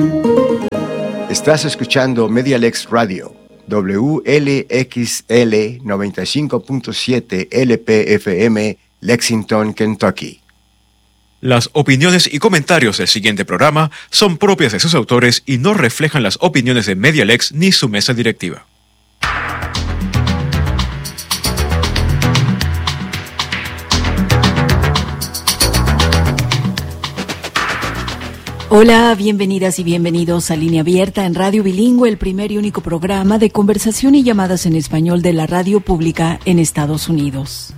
Estás escuchando Medialex Radio, WLXL 95.7 LPFM, Lexington, Kentucky. Las opiniones y comentarios del siguiente programa son propias de sus autores y no reflejan las opiniones de Medialex ni su mesa directiva. Hola, bienvenidas y bienvenidos a Línea Abierta en Radio Bilingüe, el primer y único programa de conversación y llamadas en español de la radio pública en Estados Unidos.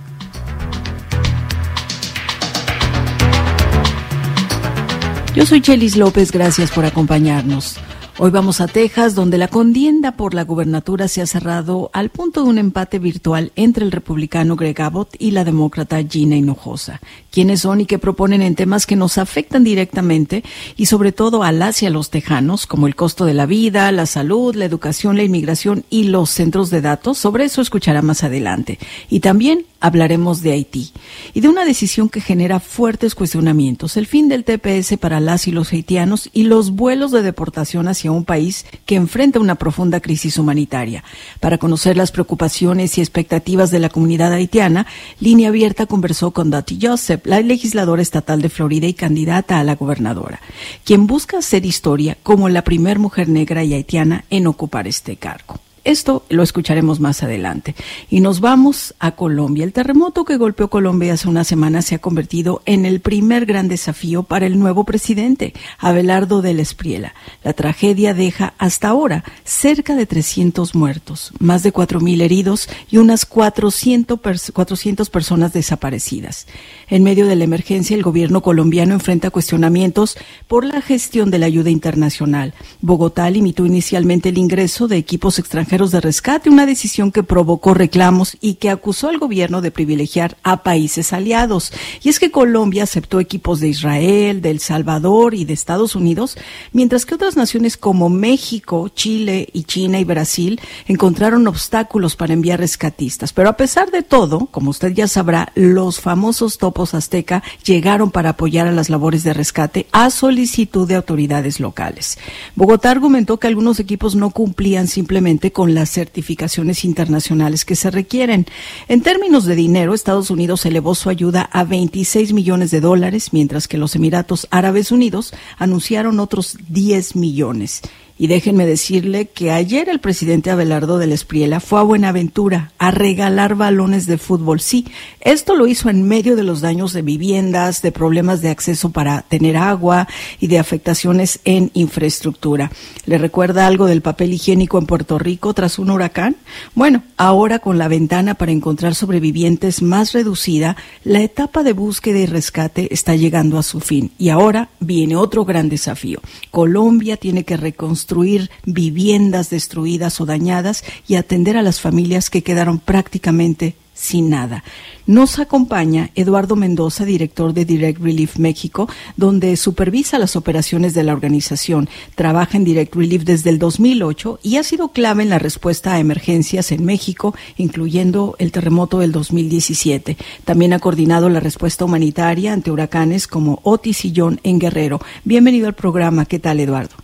Yo soy Chelis López, gracias por acompañarnos. Hoy vamos a Texas, donde la contienda por la gubernatura se ha cerrado al punto de un empate virtual entre el republicano Greg Abbott y la demócrata Gina Hinojosa. ¿Quiénes son y qué proponen en temas que nos afectan directamente y sobre todo a las y a los tejanos, como el costo de la vida, la salud, la educación, la inmigración y los centros de datos? Sobre eso escuchará más adelante. Y también hablaremos de Haití y de una decisión que genera fuertes cuestionamientos, el fin del TPS para las y los haitianos y los vuelos de deportación hacia un país que enfrenta una profunda crisis humanitaria. Para conocer las preocupaciones y expectativas de la comunidad haitiana, Línea Abierta conversó con Dottie Joseph, la legisladora estatal de Florida y candidata a la gobernadora, quien busca hacer historia como la primer mujer negra y haitiana en ocupar este cargo. Esto lo escucharemos más adelante. Y nos vamos a Colombia. El terremoto que golpeó Colombia hace una semana se ha convertido en el primer gran desafío para el nuevo presidente, Abelardo del Espriella. La tragedia deja hasta ahora cerca de 300 muertos, más de 4,000 heridos y unas 400 personas desaparecidas. En medio de la emergencia, el gobierno colombiano enfrenta cuestionamientos por la gestión de la ayuda internacional. Bogotá limitó inicialmente el ingreso de equipos extranjeros de rescate, una decisión que provocó reclamos y que acusó al gobierno de privilegiar a países aliados. Y es que Colombia aceptó equipos de Israel, de El Salvador y de Estados Unidos, mientras que otras naciones como México, Chile y China y Brasil encontraron obstáculos para enviar rescatistas. Pero a pesar de todo, como usted ya sabrá, los famosos topos azteca llegaron para apoyar a las labores de rescate a solicitud de autoridades locales. Bogotá argumentó que algunos equipos no cumplían simplemente con las certificaciones internacionales que se requieren. En términos de dinero, Estados Unidos elevó su ayuda a $26 millones, mientras que los Emiratos Árabes Unidos anunciaron otros 10 millones. Y déjenme decirle que ayer el presidente Abelardo del Espriella fue a Buenaventura a regalar balones de fútbol. Sí, esto lo hizo en medio de los daños de viviendas, de problemas de acceso para tener agua y de afectaciones en infraestructura. ¿Le recuerda algo del papel higiénico en Puerto Rico tras un huracán? Bueno, ahora con la ventana para encontrar sobrevivientes más reducida, la etapa de búsqueda y rescate está llegando a su fin. Y ahora viene otro gran desafío. Colombia tiene que reconstruir viviendas destruidas o dañadas y atender a las familias que quedaron prácticamente sin nada. Nos acompaña Eduardo Mendoza, director de Direct Relief México, donde supervisa las operaciones de la organización. Trabaja en Direct Relief desde el 2008 y ha sido clave en la respuesta a emergencias en México, incluyendo el terremoto del 2017. También ha coordinado la respuesta humanitaria ante huracanes como Otis y John en Guerrero. Bienvenido al programa. ¿Qué tal, Eduardo?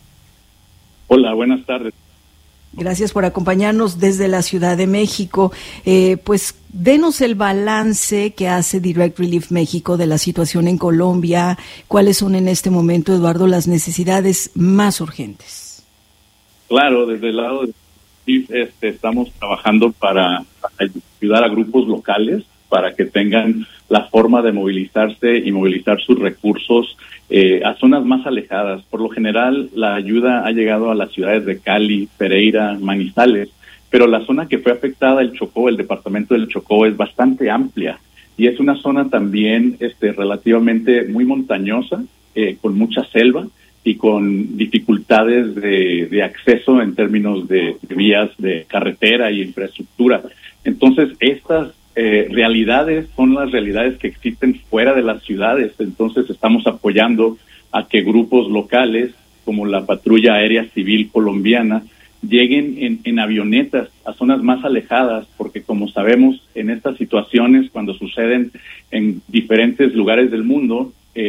Hola, buenas tardes. Gracias por acompañarnos desde la Ciudad de México. Pues denos el balance que hace Direct Relief México de la situación en Colombia. ¿Cuáles son en este momento, Eduardo, las necesidades más urgentes? Claro, desde el lado de estamos trabajando para ayudar a grupos locales para que tengan la forma de movilizarse y movilizar sus recursos a zonas más alejadas. Por lo general, la ayuda ha llegado a las ciudades de Cali, Pereira, Manizales, pero la zona que fue afectada, el Chocó, el departamento del Chocó, es bastante amplia y es una zona también relativamente muy montañosa, con mucha selva y con dificultades de acceso en términos de vías de carretera y infraestructura. Entonces, estas realidades son las realidades que existen fuera de las ciudades. Entonces estamos apoyando a que grupos locales como la Patrulla Aérea Civil Colombiana lleguen en avionetas a zonas más alejadas, porque como sabemos, en estas situaciones, cuando suceden en diferentes lugares del mundo,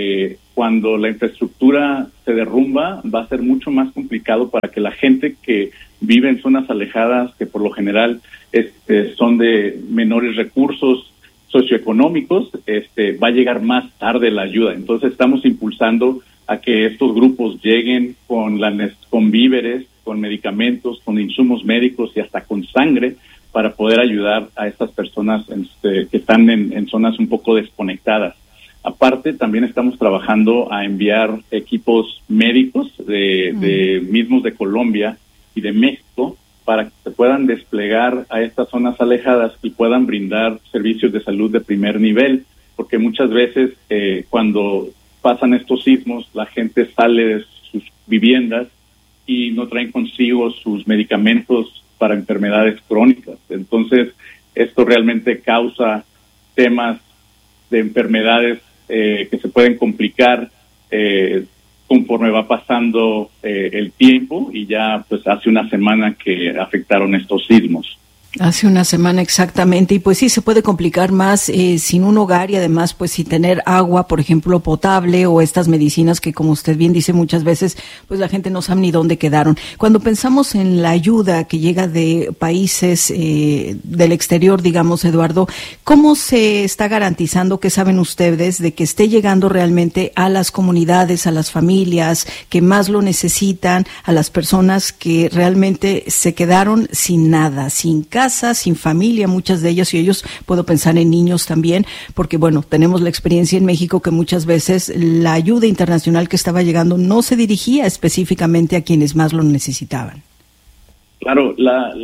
cuando la infraestructura se derrumba, va a ser mucho más complicado para que la gente que vive en zonas alejadas, que por lo general son de menores recursos socioeconómicos, va a llegar más tarde la ayuda. Entonces estamos impulsando a que estos grupos lleguen con víveres, con medicamentos, con insumos médicos y hasta con sangre para poder ayudar a estas personas que están en zonas un poco desconectadas. Aparte, también estamos trabajando a enviar equipos médicos mismos de Colombia y de México para que se puedan desplegar a estas zonas alejadas y puedan brindar servicios de salud de primer nivel, porque muchas veces cuando pasan estos sismos, la gente sale de sus viviendas y no traen consigo sus medicamentos para enfermedades crónicas. Entonces, esto realmente causa temas de enfermedades que se pueden complicar conforme va pasando el tiempo, y ya pues hace una semana que afectaron estos sismos. Hace una semana exactamente, y pues sí se puede complicar más sin un hogar y además pues sin tener agua, por ejemplo, potable, o estas medicinas que, como usted bien dice, muchas veces pues la gente no sabe ni dónde quedaron. Cuando pensamos en la ayuda que llega de países del exterior, digamos, Eduardo, ¿cómo se está garantizando, qué saben ustedes, de que esté llegando realmente a las comunidades, a las familias que más lo necesitan, a las personas que realmente se quedaron sin nada, sin casa, sin familia, muchas de ellas, y ellos, puedo pensar en niños también, porque bueno, tenemos la experiencia en México que muchas veces la ayuda internacional que estaba llegando no se dirigía específicamente a quienes más lo necesitaban? Claro,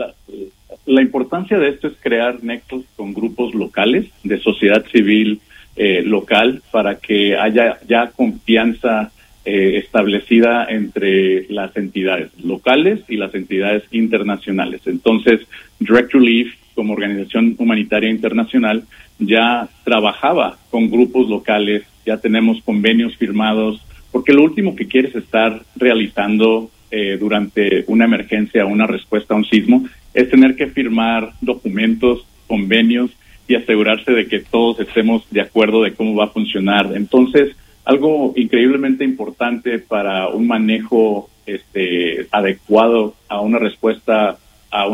la importancia de esto es crear nexos con grupos locales de sociedad civil local para que haya ya confianza establecida entre las entidades locales y las entidades internacionales. Entonces, Direct Relief, como organización humanitaria internacional, ya trabajaba con grupos locales, ya tenemos convenios firmados, porque lo último que quieres estar realizando durante una emergencia o una respuesta a un sismo es tener que firmar documentos, convenios y asegurarse de que todos estemos de acuerdo de cómo va a funcionar. Entonces, algo increíblemente importante para un manejo adecuado a una respuesta a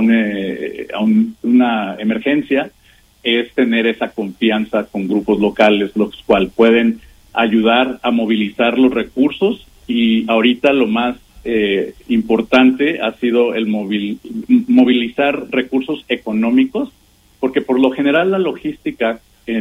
una emergencia es tener esa confianza con grupos locales, los cuales pueden ayudar a movilizar los recursos. Y ahorita lo más importante ha sido el movilizar recursos económicos, porque por lo general la logística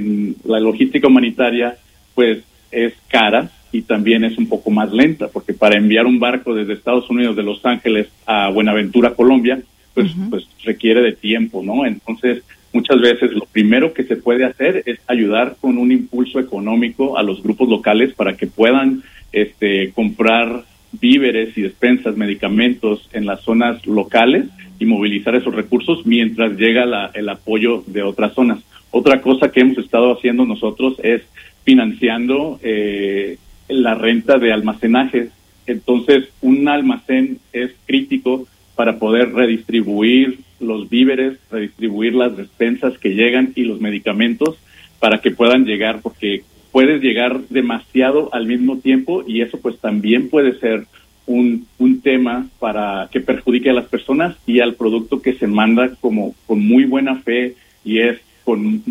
humanitaria pues es cara y también es un poco más lenta, porque para enviar un barco desde Estados Unidos, de Los Ángeles a Buenaventura, Colombia, pues requiere de tiempo, ¿no? Entonces, muchas veces lo primero que se puede hacer es ayudar con un impulso económico a los grupos locales para que puedan comprar víveres y despensas, medicamentos en las zonas locales y movilizar esos recursos mientras llega el apoyo de otras zonas. Otra cosa que hemos estado haciendo nosotros es financiando la renta de almacenajes. Entonces, un almacén es crítico para poder redistribuir los víveres, redistribuir las despensas que llegan y los medicamentos para que puedan llegar, porque puedes llegar demasiado al mismo tiempo y eso pues también puede ser un tema para que perjudique a las personas y al producto que se manda como con muy buena fe y es con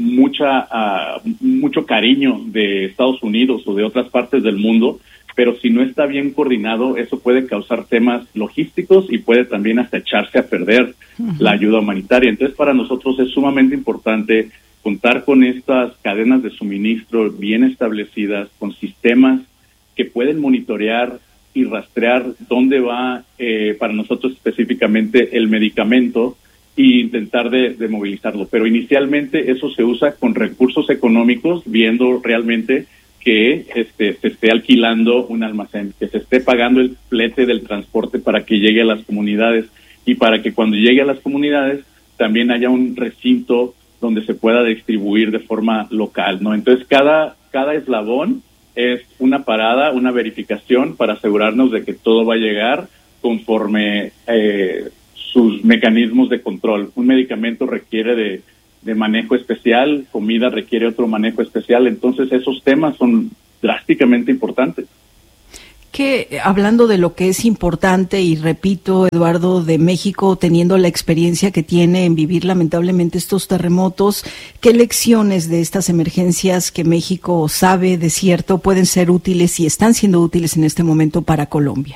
mucho cariño de Estados Unidos o de otras partes del mundo, pero si no está bien coordinado, eso puede causar temas logísticos y puede también hasta echarse a perder la ayuda humanitaria. Entonces, para nosotros es sumamente importante contar con estas cadenas de suministro bien establecidas, con sistemas que pueden monitorear y rastrear dónde va, para nosotros específicamente, el medicamento, e intentar de movilizarlo. Pero inicialmente eso se usa con recursos económicos, viendo realmente que se esté alquilando un almacén, que se esté pagando el flete del transporte para que llegue a las comunidades y para que cuando llegue a las comunidades también haya un recinto donde se pueda distribuir de forma local, ¿no? Entonces cada eslabón es una parada, una verificación para asegurarnos de que todo va a llegar conforme sus mecanismos de control. Un medicamento requiere de manejo especial, comida requiere otro manejo especial, entonces esos temas son drásticamente importante. Que hablando de lo que es importante, y repito, Eduardo, de México, teniendo la experiencia que tiene en vivir lamentablemente estos terremotos, ¿qué lecciones de estas emergencias que México sabe de cierto pueden ser útiles y están siendo útiles en este momento para Colombia?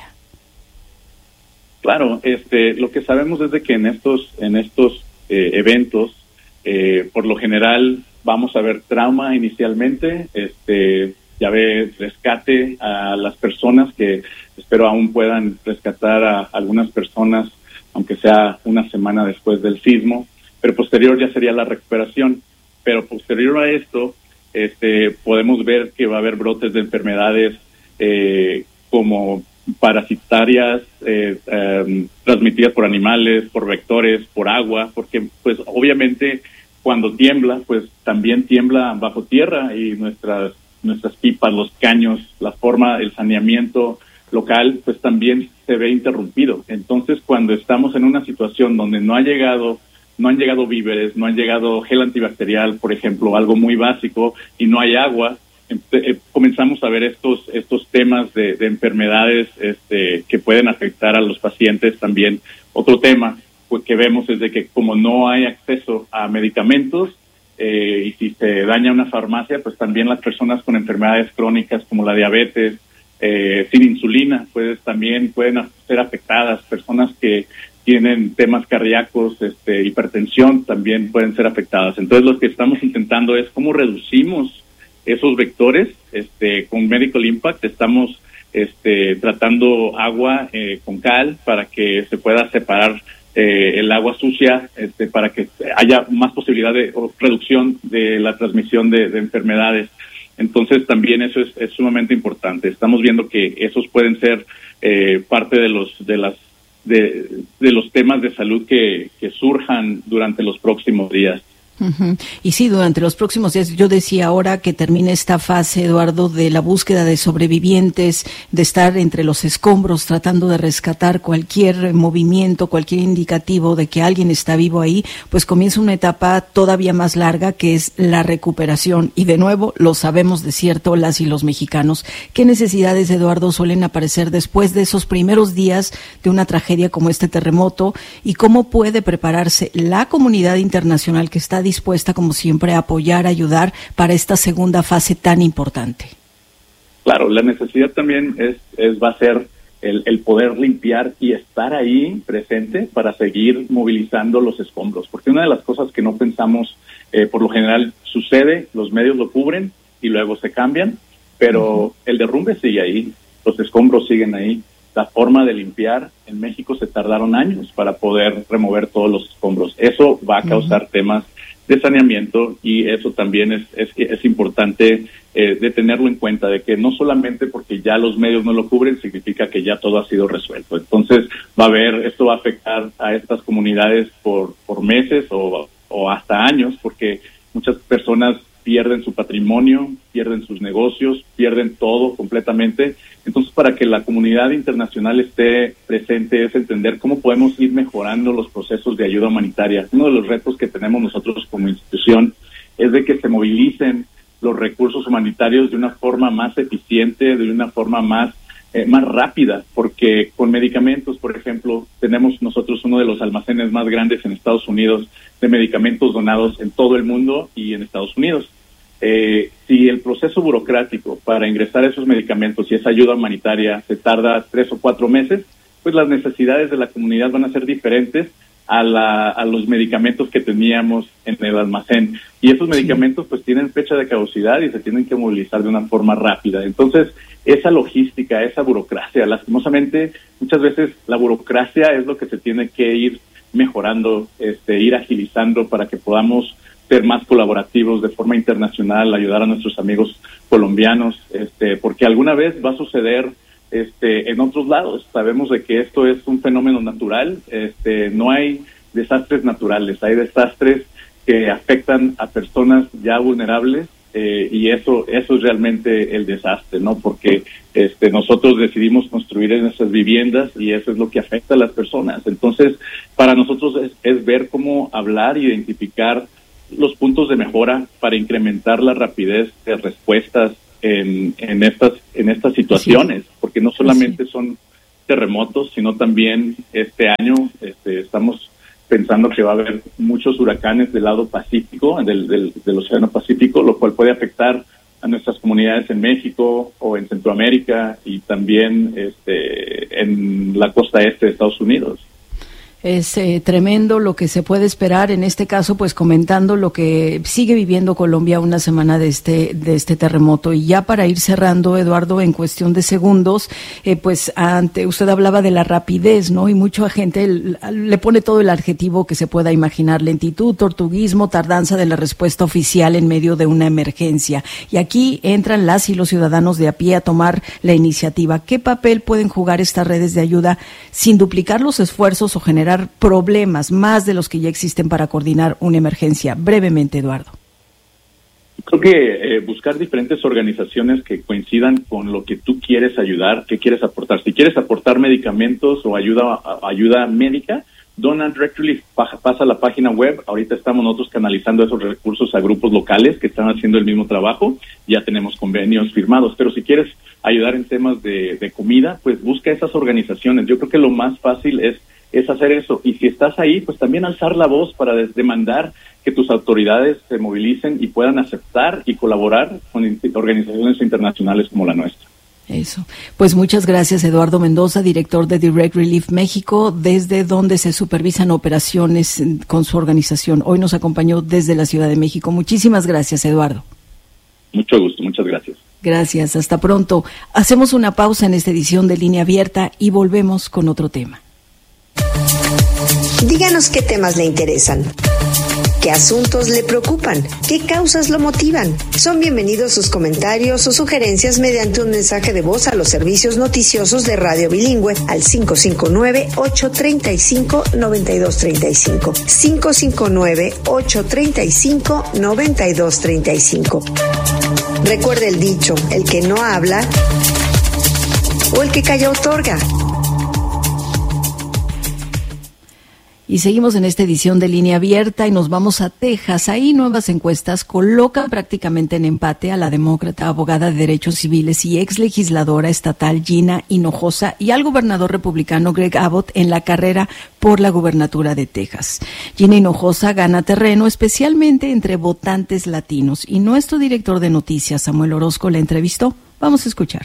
Claro, lo que sabemos es de que en estos eventos, por lo general vamos a ver trauma inicialmente, ya ve rescate a las personas, que espero aún puedan rescatar a algunas personas, aunque sea una semana después del sismo, pero posterior ya sería la recuperación. Pero posterior a esto, podemos ver que va a haber brotes de enfermedades como parasitarias, transmitidas por animales, por vectores, por agua, porque pues obviamente cuando tiembla, pues también tiembla bajo tierra, y nuestras pipas, los caños, la forma, el saneamiento local, pues también se ve interrumpido. Entonces, cuando estamos en una situación donde no han llegado víveres, no han llegado gel antibacterial, por ejemplo, algo muy básico, y no hay agua, comenzamos a ver estos temas de enfermedades que pueden afectar a los pacientes también. Otro tema pues, que vemos es de que como no hay acceso a medicamentos, y si se daña una farmacia, pues también las personas con enfermedades crónicas como la diabetes, sin insulina, pues también pueden ser afectadas. Personas que tienen temas cardíacos, hipertensión, también pueden ser afectadas. Entonces, lo que estamos intentando es cómo reducimos esos vectores. Con Medical Impact estamos tratando agua con cal para que se pueda separar el agua sucia, para que haya más posibilidad de reducción de la transmisión de enfermedades. Entonces también eso es sumamente importante. Estamos viendo que esos pueden ser parte de los temas de salud que surjan durante los próximos días. Uh-huh. Y sí, durante los próximos días, yo decía ahora que termine esta fase, Eduardo, de la búsqueda de sobrevivientes, de estar entre los escombros tratando de rescatar cualquier movimiento, cualquier indicativo de que alguien está vivo ahí, pues comienza una etapa todavía más larga, que es la recuperación. Y de nuevo, lo sabemos de cierto las y los mexicanos. ¿Qué necesidades, Eduardo, suelen aparecer después de esos primeros días de una tragedia como este terremoto? ¿Y cómo puede prepararse la comunidad internacional que está dispuesta, como siempre, a apoyar, a ayudar para esta segunda fase tan importante? Claro, la necesidad también va a ser el poder limpiar y estar ahí presente para seguir movilizando los escombros, porque una de las cosas que no pensamos, por lo general sucede, los medios lo cubren y luego se cambian, pero el derrumbe sigue ahí, los escombros siguen ahí. La forma de limpiar, en México se tardaron años para poder remover todos los escombros. Eso va a causar temas de saneamiento, y eso también es importante de tenerlo en cuenta, de que no solamente porque ya los medios no lo cubren significa que ya todo ha sido resuelto. Entonces esto va a afectar a estas comunidades por meses o hasta años, porque muchas personas pierden su patrimonio, pierden sus negocios, pierden todo completamente. Entonces, para que la comunidad internacional esté presente es entender cómo podemos ir mejorando los procesos de ayuda humanitaria. Uno de los retos que tenemos nosotros como institución es de que se movilicen los recursos humanitarios de una forma más eficiente, de una forma más rápida, porque con medicamentos, por ejemplo, tenemos nosotros uno de los almacenes más grandes en Estados Unidos de medicamentos donados en todo el mundo y en Estados Unidos. Si el proceso burocrático para ingresar esos medicamentos y esa ayuda humanitaria se tarda 3 o 4 meses, pues las necesidades de la comunidad van a ser diferentes a los medicamentos que teníamos en el almacén. Y esos medicamentos pues tienen fecha de caducidad y se tienen que movilizar de una forma rápida. Entonces, esa logística, esa burocracia, lastimosamente, muchas veces la burocracia es lo que se tiene que ir mejorando, ir agilizando para que podamos ser más colaborativos de forma internacional, ayudar a nuestros amigos colombianos, porque alguna vez va a suceder en otros lados. Sabemos de que esto es un fenómeno natural, no hay desastres naturales, hay desastres que afectan a personas ya vulnerables, y eso es realmente el desastre, ¿no? Porque nosotros decidimos construir en nuestras viviendas y eso es lo que afecta a las personas. Entonces, para nosotros es ver cómo hablar, identificar los puntos de mejora para incrementar la rapidez de respuestas en estas situaciones, porque no solamente son terremotos, sino también este año estamos pensando que va a haber muchos huracanes del lado Pacífico, del Océano Pacífico, lo cual puede afectar a nuestras comunidades en México o en Centroamérica y también en la costa este de Estados Unidos. Es tremendo lo que se puede esperar en este caso, pues comentando lo que sigue viviendo Colombia una semana de este terremoto. Y ya para ir cerrando, Eduardo, en cuestión de segundos, pues usted hablaba de la rapidez, ¿no? Y mucha gente le pone todo el adjetivo que se pueda imaginar: lentitud, tortuguismo, tardanza de la respuesta oficial en medio de una emergencia. Y aquí entran las y los ciudadanos de a pie a tomar la iniciativa. ¿Qué papel pueden jugar estas redes de ayuda sin duplicar los esfuerzos o generar problemas más de los que ya existen para coordinar una emergencia? Brevemente, Eduardo. Creo que buscar diferentes organizaciones que coincidan con lo que tú quieres ayudar, que quieres aportar. Si quieres aportar medicamentos o ayuda médica, Dona Direct Relief, pasa a la página web. Ahorita estamos nosotros canalizando esos recursos a grupos locales que están haciendo el mismo trabajo. Ya tenemos convenios firmados, pero si quieres ayudar en temas de comida, pues busca esas organizaciones. Yo creo que lo más fácil es hacer eso, y si estás ahí, pues también alzar la voz para demandar que tus autoridades se movilicen y puedan aceptar y colaborar con organizaciones internacionales como la nuestra. Eso. Pues muchas gracias, Eduardo Mendoza, director de Direct Relief México, desde donde se supervisan operaciones con su organización. Hoy nos acompañó desde la Ciudad de México. Muchísimas gracias, Eduardo. Mucho gusto, muchas gracias. Gracias, hasta pronto. Hacemos una pausa en esta edición de Línea Abierta y volvemos con otro tema. Díganos qué temas le interesan, qué asuntos le preocupan, qué causas lo motivan. Son bienvenidos sus comentarios o sugerencias mediante un mensaje de voz a los servicios noticiosos de Radio Bilingüe al 559-835-9235. 559-835-9235. Recuerde el dicho: el que no habla o el que calla otorga. Y seguimos en esta edición de Línea Abierta y nos vamos a Texas. Ahí nuevas encuestas colocan prácticamente en empate a la demócrata, abogada de derechos civiles y ex legisladora estatal Gina Hinojosa y al gobernador republicano Greg Abbott en la carrera por la gubernatura de Texas. Gina Hinojosa gana terreno especialmente entre votantes latinos y nuestro director de noticias, Samuel Orozco, la entrevistó. Vamos a escuchar.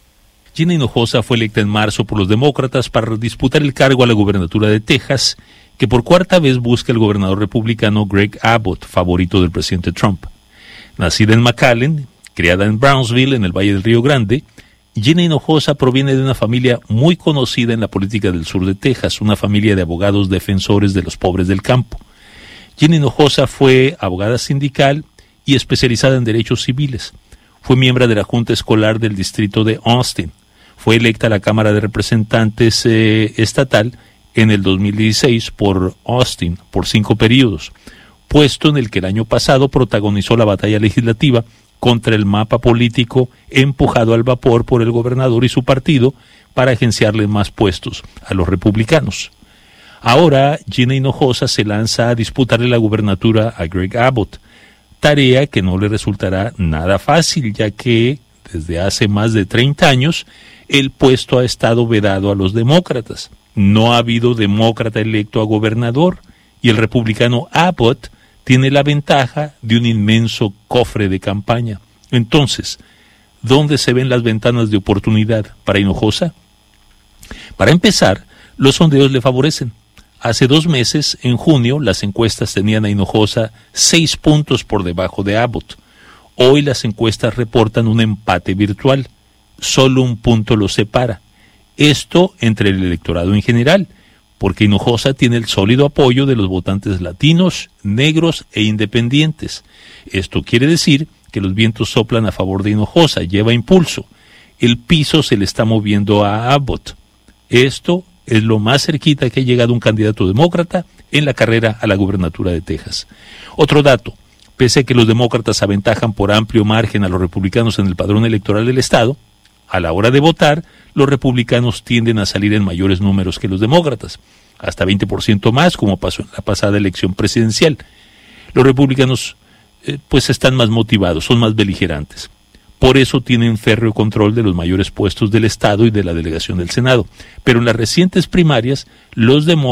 Gina Hinojosa fue electa en marzo por los demócratas para disputar el cargo a la gubernatura de Texas, que por cuarta vez busca el gobernador republicano Greg Abbott, favorito del presidente Trump. Nacida en McAllen, criada en Brownsville, en el Valle del Río Grande, Gina Hinojosa proviene de una familia muy conocida en la política del sur de Texas, una familia de abogados defensores de los pobres del campo. Gina Hinojosa fue abogada sindical y especializada en derechos civiles. Fue miembro de la Junta Escolar del Distrito de Austin. Fue electa a la Cámara de Representantes estatal en el 2016 por Austin por 5 periodos, puesto en el que el año pasado protagonizó la batalla legislativa contra el mapa político empujado al vapor por el gobernador y su partido para agenciarle más puestos a los republicanos. Ahora Gina Hinojosa se lanza a disputarle la gubernatura a Greg Abbott, tarea que no le resultará nada fácil, ya que desde hace más de 30 años el puesto ha estado vedado a los demócratas. No ha habido demócrata electo a gobernador y el republicano Abbott tiene la ventaja de un inmenso cofre de campaña. Entonces, ¿dónde se ven las ventanas de oportunidad para Hinojosa? Para empezar, los sondeos le favorecen. Hace 2 meses, en junio, las encuestas tenían a Hinojosa 6 puntos por debajo de Abbott. Hoy las encuestas reportan un empate virtual. Solo 1 punto los separa. Esto entre el electorado en general, porque Hinojosa tiene el sólido apoyo de los votantes latinos, negros e independientes. Esto quiere decir que los vientos soplan a favor de Hinojosa, lleva impulso. El piso se le está moviendo a Abbott. Esto es lo más cerquita que ha llegado un candidato demócrata en la carrera a la gubernatura de Texas. Otro dato: pese a que los demócratas aventajan por amplio margen a los republicanos en el padrón electoral del estado, a la hora de votar, los republicanos tienden a salir en mayores números que los demócratas, hasta 20% más, como pasó en la pasada elección presidencial. Los republicanos pues están más motivados, son más beligerantes. Por eso tienen férreo control de los mayores puestos del Estado y de la delegación del Senado. Pero en las recientes primarias, los demócratas